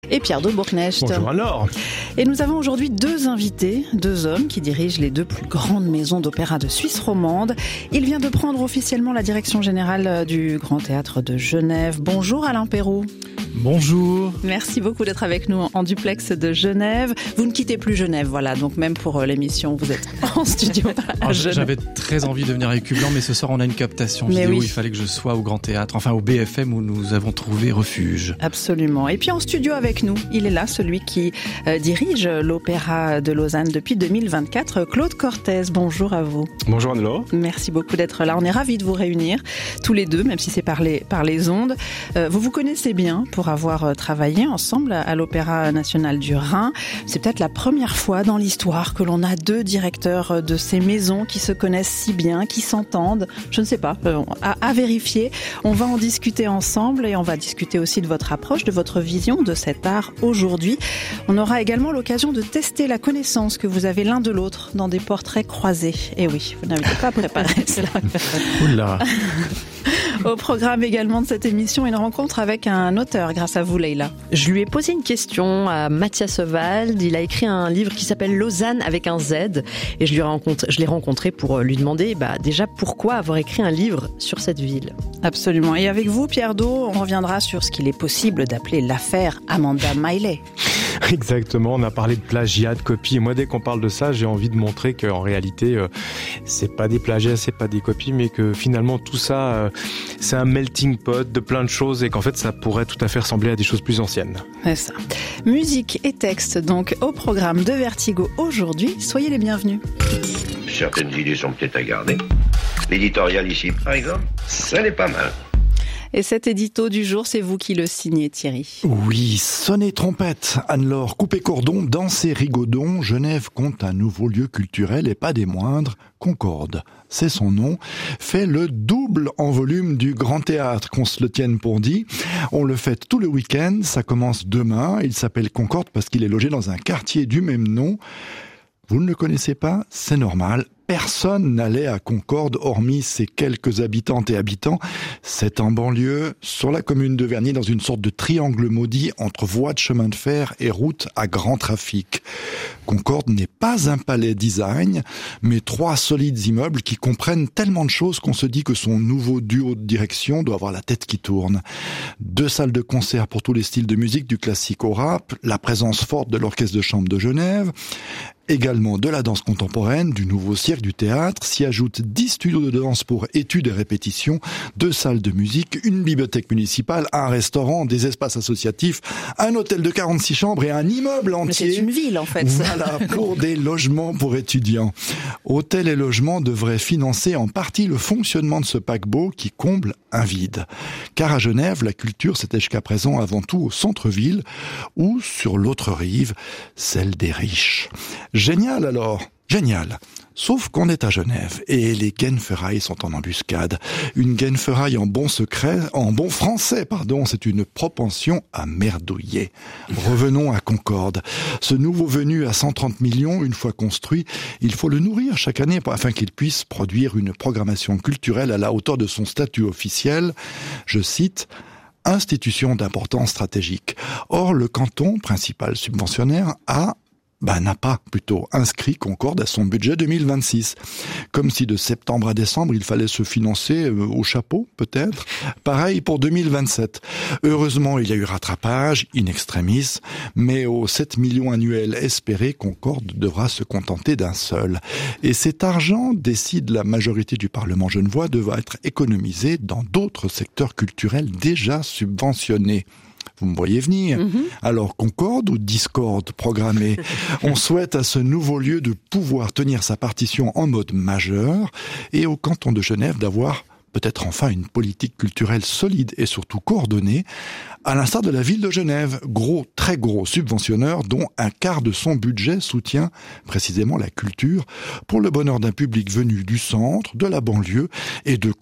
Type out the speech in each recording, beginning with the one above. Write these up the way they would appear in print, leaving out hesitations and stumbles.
Et Pierre de Bourknecht. Bonjour alors. Et nous avons aujourd'hui deux invités, deux hommes qui dirigent les deux plus grandes maisons d'opéra de Suisse romande. Il vient de prendre officiellement la direction générale du Grand Théâtre de Genève. Bonjour Alain Perroux. Bonjour. Merci beaucoup d'être avec nous en duplex de Genève. Vous ne quittez plus Genève, voilà, donc même pour l'émission, vous êtes en studio à Genève. J'avais très envie de venir à Écu Blanc, mais ce soir on a une captation vidéo, il fallait que je sois au Grand Théâtre, enfin au BFM où nous avons trouvé refuge. Absolument. Et puis en studio avec nous, il est là, celui qui dirige l'Opéra de Lausanne depuis 2024, Claude Cortez. Bonjour à vous. Bonjour Anne-Laure. Merci beaucoup d'être là. On est ravis de vous réunir, tous les deux, même si c'est par les ondes. Vous vous connaissez bien pour avoir travaillé ensemble à l'Opéra national du Rhin. C'est peut-être la première fois dans l'histoire que l'on a deux directeurs de ces maisons qui se connaissent si bien, qui s'entendent. Je ne sais pas, à vérifier. On va en discuter ensemble et on va discuter aussi de votre approche, de votre vision de cet art aujourd'hui. On aura également l'occasion de tester la connaissance que vous avez l'un de l'autre dans des portraits croisés. Et oui, vous n'avez pas préparé cela. Oula. Au programme également de cette émission, une rencontre avec un auteur grâce à vous, Leïla. Je lui ai posé une question à Mathias Wald. Il a écrit un livre qui s'appelle Lausanne avec un Z. Et je l'ai rencontré pour lui demander déjà pourquoi avoir écrit un livre sur cette ville. Absolument. Et avec vous, Pierre Do, on reviendra sur ce qu'il est possible d'appeler l'affaire Amanda Miley. Exactement, on a parlé de plagiat, de copie. Et moi, dès qu'on parle de ça, j'ai envie de montrer qu'en réalité, c'est pas des plagiats, c'est pas des copies, mais que finalement, tout ça, c'est un melting pot de plein de choses et qu'en fait, ça pourrait tout à fait ressembler à des choses plus anciennes. C'est ça. Musique et texte, donc, au programme de Vertigo aujourd'hui. Soyez les bienvenus. Certaines idées sont peut-être à garder. L'éditorial ici, par exemple, ça n'est pas mal. Et cet édito du jour, c'est vous qui le signez, Thierry. Oui, sonnez trompette, Anne-Laure, coupez cordon, dansez rigodon, Genève compte un nouveau lieu culturel et pas des moindres, Concorde, c'est son nom, fait le double en volume du Grand Théâtre, qu'on se le tienne pour dit. On le fête tout le week-end, ça commence demain, il s'appelle Concorde parce qu'il est logé dans un quartier du même nom. Vous ne le connaissez pas? C'est normal. Personne n'allait à Concorde, hormis ses quelques habitantes et habitants. C'est en banlieue, sur la commune de Vernier, dans une sorte de triangle maudit entre voies de chemin de fer et routes à grand trafic. Concorde n'est pas un palais design, mais 3 solides immeubles qui comprennent tellement de choses qu'on se dit que son nouveau duo de direction doit avoir la tête qui tourne. 2 salles de concert pour tous les styles de musique, du classique au rap, la présence forte de l'Orchestre de chambre de Genève, également de la danse contemporaine, du nouveau cirque, du théâtre, s'y ajoutent 10 studios de danse pour études et répétitions, 2 salles de musique, une bibliothèque municipale, un restaurant, des espaces associatifs, un hôtel de 46 chambres et un immeuble entier. Mais c'est une ville en fait. Voilà, pour des logements pour étudiants. Hôtel et logements devraient financer en partie le fonctionnement de ce paquebot qui comble un vide. Car à Genève, la culture c'était jusqu'à présent avant tout au centre-ville ou sur l'autre rive, celle des riches. Génial alors, génial. Sauf qu'on est à Genève et les Genferrailles sont en embuscade. Une Genferraille en bon français, c'est une propension à merdouiller. Revenons à Concorde. Ce nouveau venu à 130 millions, une fois construit, il faut le nourrir chaque année afin qu'il puisse produire une programmation culturelle à la hauteur de son statut officiel. Je cite, institution d'importance stratégique. Or, le canton, principal subventionnaire, n'a pas plutôt inscrit Concorde à son budget 2026. Comme si de septembre à décembre, il fallait se financer au chapeau, peut-être. Pareil pour 2027. Heureusement, il y a eu rattrapage, in extremis, mais aux 7 millions annuels espérés, Concorde devra se contenter d'un seul. Et cet argent, décide la majorité du Parlement genevois, devra être économisé dans d'autres secteurs culturels déjà subventionnés. Vous me voyez venir. Alors, concorde ou discorde programmée? On souhaite à ce nouveau lieu de pouvoir tenir sa partition en mode majeur et au canton de Genève d'avoir peut-être enfin une politique culturelle solide et surtout coordonnée, à l'instar de la ville de Genève, gros, très gros subventionneur dont un quart de son budget soutient précisément la culture pour le bonheur d'un public venu du centre, de la banlieue et de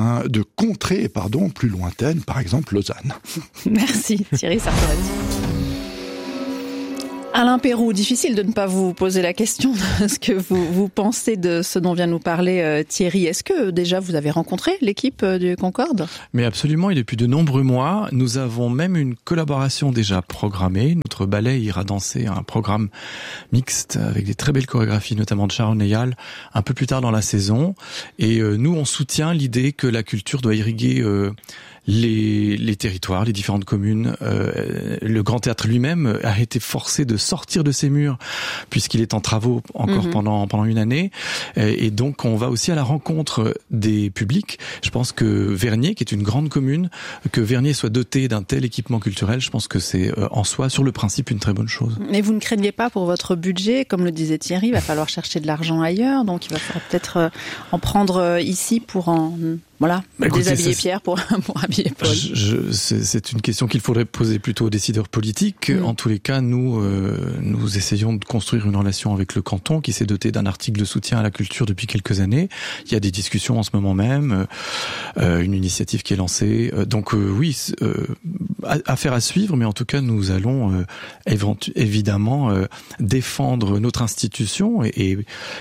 contrées plus lointaines, par exemple Lausanne. Merci Thierry Sartorati. Alain Péroux, difficile de ne pas vous poser la question de ce que vous pensez de ce dont vient nous parler Thierry. Est-ce que déjà vous avez rencontré l'équipe du Concorde ? Mais absolument, et depuis de nombreux mois, nous avons même une collaboration déjà programmée. Notre ballet ira danser un programme mixte avec des très belles chorégraphies, notamment de Sharon Eyal, un peu plus tard dans la saison. Et nous, on soutient l'idée que la culture doit irriguer les territoires, les différentes communes. Le Grand Théâtre lui-même a été forcé de sortir de ses murs puisqu'il est en travaux encore pendant une année. Et donc on va aussi à la rencontre des publics. Je pense que Vernier, qui est une grande commune, que Vernier soit doté d'un tel équipement culturel, je pense que c'est en soi, sur le principe, une très bonne chose. Mais vous ne craignez pas pour votre budget, comme le disait Thierry, il va falloir chercher de l'argent ailleurs, donc il va falloir peut-être en prendre ici pour en... Voilà, déshabiller Pierre pour habiller Paul. C'est une question qu'il faudrait poser plutôt aux décideurs politiques. En tous les cas, nous essayons de construire une relation avec le canton qui s'est doté d'un article de soutien à la culture depuis quelques années. Il y a des discussions en ce moment même, une initiative qui est lancée. Donc oui, affaire à suivre, mais en tout cas, nous allons évidemment défendre notre institution et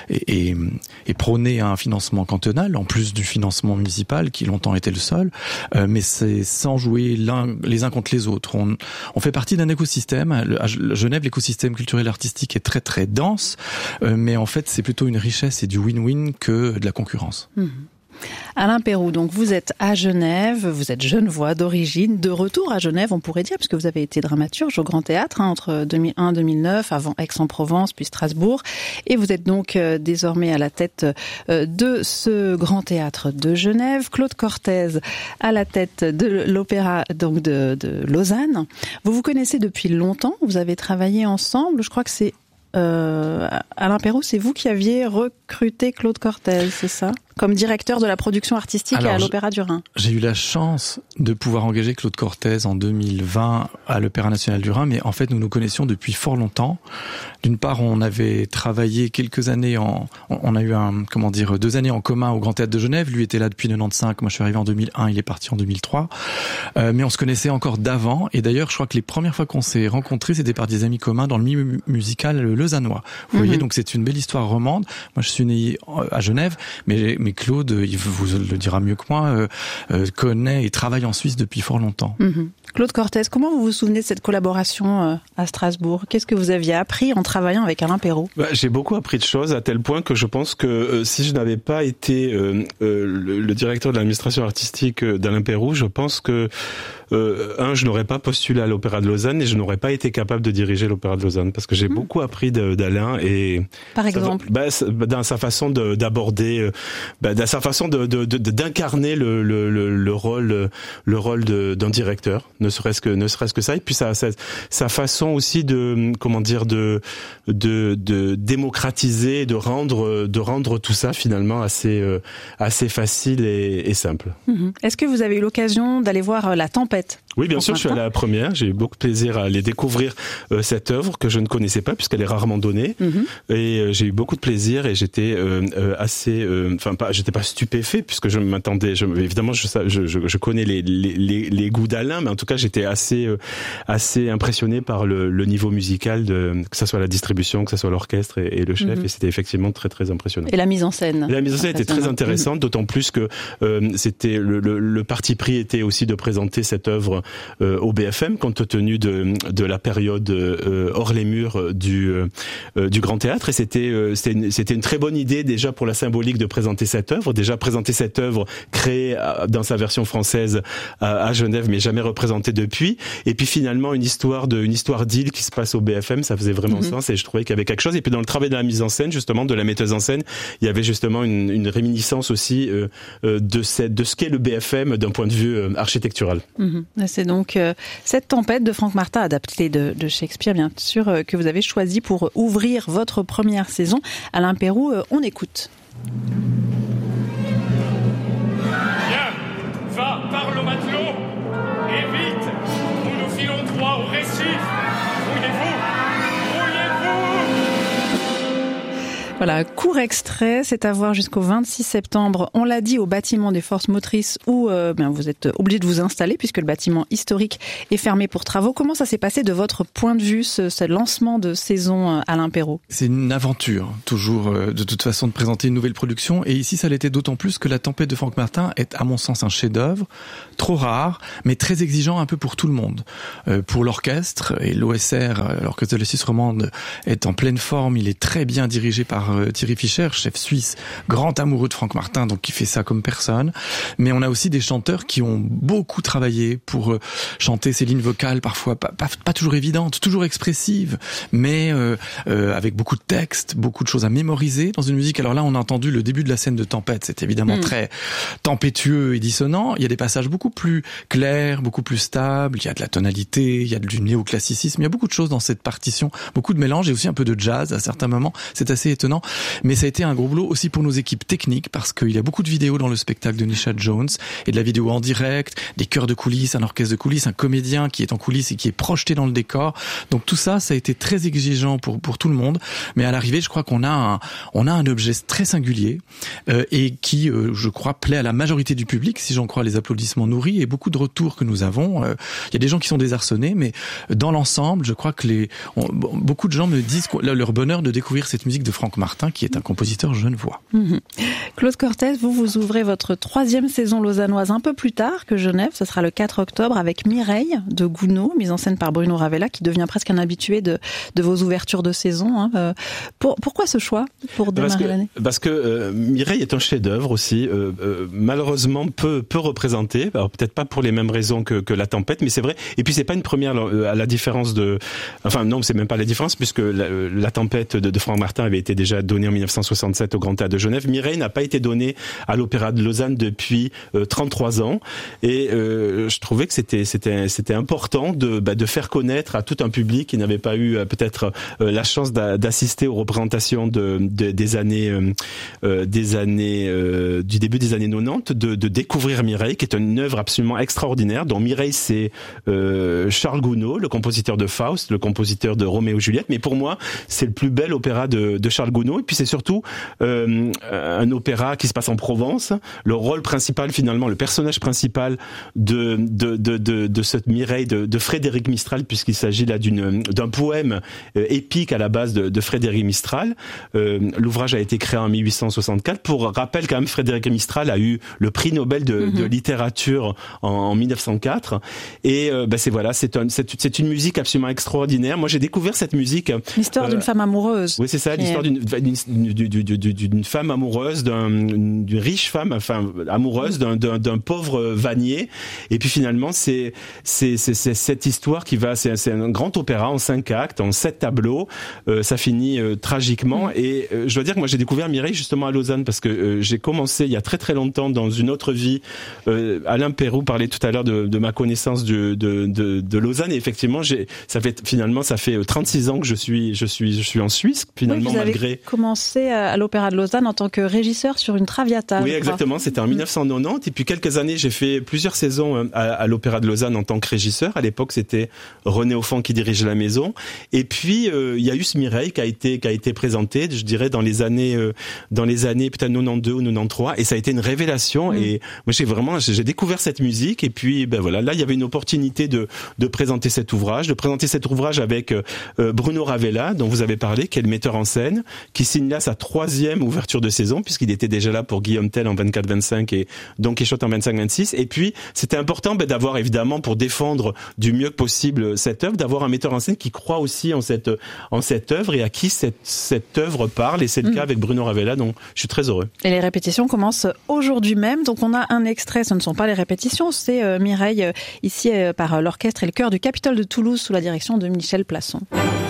prôner un financement cantonal, en plus du financement municipal, qui longtemps était le seul, mais c'est sans jouer les uns contre les autres. On fait partie d'un écosystème. À Genève, l'écosystème culturel et artistique est très très dense, mais en fait, c'est plutôt une richesse et du win-win que de la concurrence. Alain Péroux, donc vous êtes à Genève, vous êtes genevois d'origine, de retour à Genève, on pourrait dire, puisque vous avez été dramaturge au Grand Théâtre entre 2001 et 2009, avant Aix-en-Provence, puis Strasbourg, et vous êtes donc désormais à la tête de ce Grand Théâtre de Genève. Claude Cortez à la tête de l'Opéra donc de Lausanne. Vous vous connaissez depuis longtemps, vous avez travaillé ensemble, je crois que c'est Alain Péroux, c'est vous qui aviez recruté Claude Cortez, c'est ça ? Comme directeur de la production artistique à l'Opéra du Rhin. J'ai eu la chance de pouvoir engager Claude Cortez en 2020 à l'Opéra National du Rhin, mais en fait nous nous connaissions depuis fort longtemps. D'une part, on avait travaillé quelques années on a eu 2 années en commun au Grand Théâtre de Genève. Lui était là depuis 95, moi je suis arrivé en 2001, il est parti en 2003. Mais on se connaissait encore d'avant, et d'ailleurs je crois que les premières fois qu'on s'est rencontrés, c'était par des amis communs dans le milieu musical lausannois. Vous voyez, donc c'est une belle histoire romande. Moi je suis né à Genève, mais Claude, il vous le dira mieux que moi, connaît et travaille en Suisse depuis fort longtemps. Claude Cortez, comment vous vous souvenez de cette collaboration à Strasbourg ? Qu'est-ce que vous aviez appris en travaillant avec Alain Péroux ? J'ai beaucoup appris de choses, à tel point que je pense que si je n'avais pas été le directeur de l'administration artistique d'Alain Péroux, je pense que je n'aurais pas postulé à l'Opéra de Lausanne et je n'aurais pas été capable de diriger l'Opéra de Lausanne, parce que j'ai beaucoup appris d'Alain. Et par exemple, dans sa façon d'aborder, dans sa façon d'incarner le rôle d'un directeur, ne serait-ce que ça, et puis sa façon aussi de démocratiser, de rendre tout ça finalement assez facile et simple. Est-ce que vous avez eu l'occasion d'aller voir La Tempête ? Oui, bien sûr, je suis allé à la première. J'ai eu beaucoup de plaisir à aller découvrir cette œuvre que je ne connaissais pas puisqu'elle est rarement donnée. Et j'ai eu beaucoup de plaisir et j'étais j'étais pas stupéfait puisque je m'attendais. Évidemment, je connais les goûts d'Alain, mais en tout cas, j'étais assez impressionné par le niveau musical que ça soit la distribution, que ça soit l'orchestre et le chef. Et c'était effectivement très très impressionnant. Et la mise en scène. La mise en scène était très intéressante, d'autant plus que c'était le parti pris était aussi de présenter cette œuvre au BFM, compte tenu de la période hors les murs du Grand Théâtre, et c'était une très bonne idée déjà pour la symbolique de présenter cette œuvre créée dans sa version française à Genève, mais jamais représentée depuis, et puis finalement une histoire d'île qui se passe au BFM, ça faisait vraiment sens, et je trouvais qu'il y avait quelque chose. Et puis dans le travail de la mise en scène, justement, de la metteuse en scène, il y avait justement une réminiscence aussi de ce qu'est le BFM d'un point de vue architectural. C'est donc cette Tempête de Franck Martin, adaptée de Shakespeare, bien sûr, que vous avez choisi pour ouvrir votre première saison. Alain Péroux, on écoute. Viens, va, parle au matelot, et vite, nous filons droit au récif. Mouillez-vous. Voilà, court extrait, c'est à voir jusqu'au 26 septembre. On l'a dit, au bâtiment des Forces Motrices où vous êtes obligé de vous installer puisque le bâtiment historique est fermé pour travaux. Comment ça s'est passé de votre point de vue, ce lancement de saison, Alain Perrault? C'est une aventure, toujours, de toute façon, de présenter une nouvelle production. Et ici, ça l'était d'autant plus que La Tempête de Franck Martin est, à mon sens, un chef-d'œuvre, trop rare, mais très exigeant un peu pour tout le monde. Pour l'orchestre, et l'OSR, l'Orchestre de la Suisse romande, est en pleine forme. Il est très bien dirigé par Thierry Fischer, chef suisse, grand amoureux de Franck Martin, donc qui fait ça comme personne. Mais on a aussi des chanteurs qui ont beaucoup travaillé pour chanter ces lignes vocales, parfois pas toujours évidentes, toujours expressives, mais avec beaucoup de textes, beaucoup de choses à mémoriser dans une musique. Alors là, on a entendu le début de la scène de Tempête, c'est évidemment très tempétueux et dissonant. Il y a des passages beaucoup plus clairs, beaucoup plus stables, il y a de la tonalité, il y a du néoclassicisme, il y a beaucoup de choses dans cette partition, beaucoup de mélange et aussi un peu de jazz à certains moments, c'est assez étonnant. Mais ça a été un gros boulot aussi pour nos équipes techniques parce qu'il y a beaucoup de vidéos dans le spectacle de Nisha Jones et de la vidéo en direct, des chœurs de coulisses, un orchestre de coulisses, un comédien qui est en coulisses et qui est projeté dans le décor. Donc tout ça, ça a été très exigeant pour tout le monde. Mais à l'arrivée, je crois qu'on a un objet très singulier et qui, je crois, plaît à la majorité du public, si j'en crois les applaudissements nourris et beaucoup de retours que nous avons. Il y a des gens qui sont désarçonnés, mais dans l'ensemble, je crois que beaucoup de gens me disent leur bonheur de découvrir cette musique de Franck Martin, qui est un compositeur genevois. Claude Cortez, vous ouvrez votre 3e saison lausannoise un peu plus tard que Genève. Ce sera le 4 octobre avec Mireille de Gounod, mise en scène par Bruno Ravella, qui devient presque un habitué de vos ouvertures de saison. Pourquoi ce choix pour démarrer l'année? Parce que Mireille est un chef-d'œuvre aussi, malheureusement peu représenté. Alors peut-être pas pour les mêmes raisons que La Tempête, mais c'est vrai. Et puis c'est pas une première à la différence de. Enfin non, c'est même pas la différence puisque La Tempête de Franck Martin avait été déjà donnée en 1967 au Grand Théâtre de Genève. Mireille n'a pas été donnée à l'Opéra de Lausanne depuis 33 ans et je trouvais que c'était important de faire connaître à tout un public qui n'avait pas eu peut-être la chance d'assister aux représentations des années du début des années 90 de découvrir Mireille, qui est une œuvre absolument extraordinaire dont Mireille c'est Charles Gounod, le compositeur de Faust, le compositeur de Roméo et Juliette, mais pour moi c'est le plus bel opéra de Charles Gounod et puis c'est surtout un opéra qui se passe en Provence. Le rôle principal finalement, le personnage principal de cette Mireille de Frédéric Mistral, puisqu'il s'agit là d'un poème épique à la base de Frédéric Mistral. L'ouvrage a été créé en 1864. Pour rappel, quand même, Frédéric Mistral a eu le prix Nobel de littérature en 1904. Et c'est une musique absolument extraordinaire. Moi, j'ai découvert cette musique. L'histoire d'une femme amoureuse. Oui, c'est ça, l'histoire d'une femme amoureuse, d'une riche femme, amoureuse d'un pauvre vannier. Et puis finalement, c'est cette histoire c'est un grand opéra en 5 actes, en 7 tableaux. Ça finit tragiquement. Et je dois dire que moi j'ai découvert Mireille justement à Lausanne parce que j'ai commencé il y a très très longtemps dans une autre vie. Alain Perrault parlait tout à l'heure de ma connaissance de Lausanne et effectivement ça fait 36 ans que je suis en Suisse finalement. Oui, vous malgré. Avez commencé à l'Opéra de Lausanne en tant que régisseur sur une Traviata. Oui, exactement. C'était en 1990 et puis quelques années j'ai fait plusieurs saisons à l'Opéra de Lausanne en tant que régisseur. À l'époque c'était René Offand qui dirigeait la maison et puis il y a eu ce Mireille qui a été présenté, je dirais dans les années peut-être 92 ou 93 et ça a été une révélation et moi j'ai découvert cette musique et puis là il y avait une opportunité de présenter cet ouvrage avec Bruno Ravella dont vous avez parlé, qui est le metteur en scène, qui signe là sa 3e ouverture de saison puisqu'il était déjà là pour Guillaume Tell en 24-25 et Don Quichotte en 25-26 et puis c'était important d'avoir évidemment pour défendre du mieux que possible cette œuvre, d'avoir un metteur en scène qui croit aussi en cette œuvre et à qui cette œuvre parle et c'est le cas avec Bruno Ravella, donc je suis très heureux. Et les répétitions commencent aujourd'hui même, donc on a un extrait, ce ne sont pas les répétitions, c'est Mireille ici par l'orchestre et le chœur du Capitole de Toulouse sous la direction de Michel Plasson.